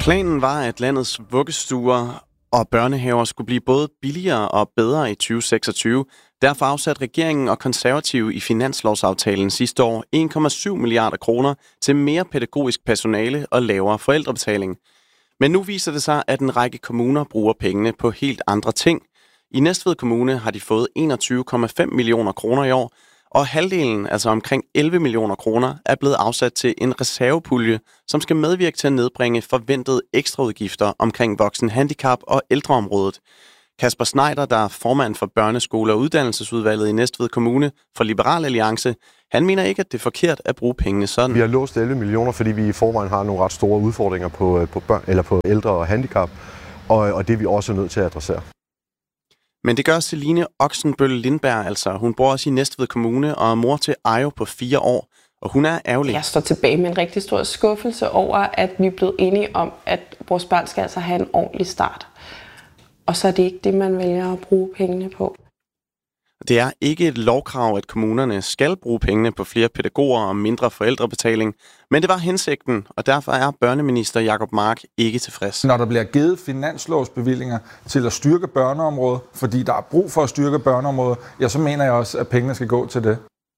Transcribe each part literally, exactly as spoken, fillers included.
Planen var, at landets vuggestuer og børnehaver skulle blive både billigere og bedre i tyve seksogtyve. Derfor afsatte regeringen og konservative i finanslovsaftalen sidste år en komma syv milliarder kroner til mere pædagogisk personale og lavere forældrebetaling. Men nu viser det sig, at en række kommuner bruger pengene på helt andre ting. I Næstved Kommune har de fået enogtyve komma fem millioner kroner i år, og halvdelen, altså omkring elleve millioner kroner, er blevet afsat til en reservepulje, som skal medvirke til at nedbringe forventede ekstraudgifter omkring voksenhandicap og ældreområdet. Kasper Schneider, der er formand for Børneskole- og Uddannelsesudvalget i Næstved Kommune for Liberal Alliance, han mener ikke, at det er forkert at bruge pengene sådan. Vi har låst elleve millioner, fordi vi i forvejen har nogle ret store udfordringer på, på, børn, eller på ældre og handicap, og, og det er vi også nødt til at adressere. Men det gør Celine Oxenbøl Lindberg altså. Hun bor også i Næstved Kommune og er mor til Ayo på fire år, og hun er ærgerlig. Jeg står tilbage med en rigtig stor skuffelse over, at vi er blevet enige om, at vores børn skal altså have en ordentlig start. Og så er det ikke det, man vælger at bruge pengene på. Det er ikke et lovkrav, at kommunerne skal bruge pengene på flere pædagoger og mindre forældrebetaling, men det var hensigten, og derfor er børneminister Jacob Mark ikke tilfreds. Når der bliver givet finanslovsbevillinger til at styrke børneområdet, fordi der er brug for at styrke børneområdet, ja, så mener jeg også, at pengene skal gå til det.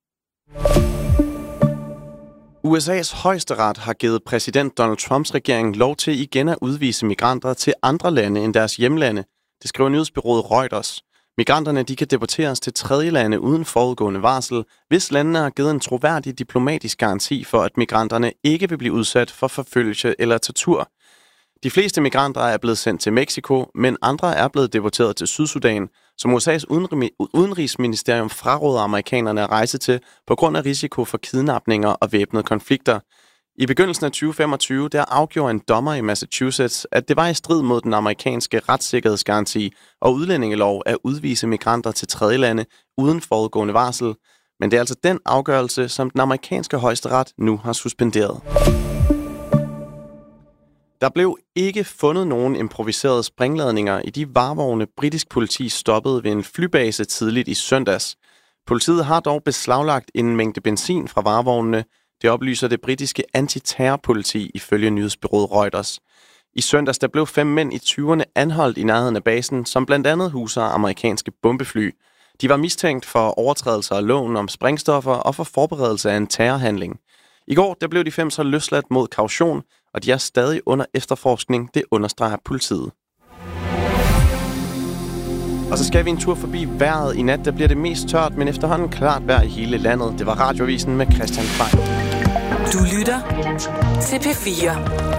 U S A's højesteret har givet præsident Donald Trumps regering lov til igen at udvise migranter til andre lande end deres hjemlande. Det skriver nyhedsbureauet Reuters. Migranterne de kan deporteres til tredjelande uden forudgående varsel, hvis landene har givet en troværdig diplomatisk garanti for, at migranterne ikke vil blive udsat for forfølgelse eller tortur. De fleste migranter er blevet sendt til Mexico, men andre er blevet deporteret til Sydsudan, som U S A's udenrigsministerium fraråder amerikanerne at rejse til på grund af risiko for kidnapninger og væbnede konflikter. I begyndelsen af tyve femogtyve der afgjorde en dommer i Massachusetts, at det var i strid mod den amerikanske retssikkerhedsgaranti og udlændingelov at udvise migranter til tredjelande uden forudgående varsel. Men det er altså den afgørelse, som den amerikanske højesteret nu har suspenderet. Der blev ikke fundet nogen improviserede springladninger i de varevogne, britisk politi stoppede ved en flybase tidligt i søndags. Politiet har dog beslaglagt en mængde benzin fra varevognene. Det oplyser det britiske antiterrorpoliti ifølge nyhedsbureauet Reuters. I søndags der blev fem mænd i tyverne anholdt i nærheden af basen, som blandt andet huser amerikanske bombefly. De var mistænkt for overtrædelser af loven om sprængstoffer og for forberedelse af en terrorhandling. I går der blev de fem så løsladt mod kaution, og de er stadig under efterforskning, det understreger politiet. Og så skal vi en tur forbi vejret. I nat der bliver det mest tørt, men efterhånden klart vejr i hele landet. Det var Radioavisen med Christian Frey. Du lytter til P fire.